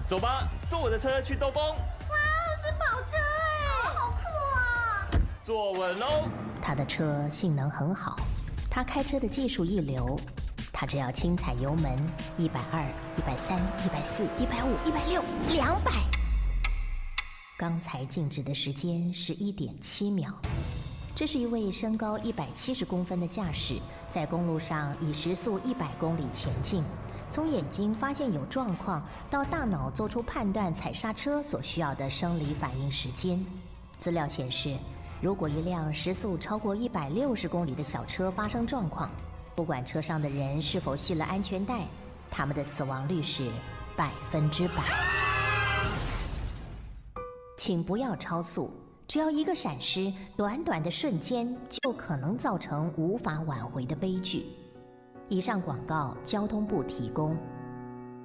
走吧，坐我的车去兜风。 哇，是跑车哎，好酷啊！ 坐稳喽。 他的车性能很好，他开车的技术一流，他只要轻踩油门，120、130、140、150、160、200。刚才静止的时间是1.7秒。这是一位身高170公分的驾驶，在公路上以时速100公里前进。从眼睛发现有状况，到大脑做出判断踩刹车所需要的生理反应时间。资料显示，如果一辆时速超过160公里的小车发生状况，不管车上的人是否系了安全带，他们的死亡率是100%。请不要超速，只要一个闪失，短短的瞬间就可能造成无法挽回的悲剧。以上广告，交通部提供。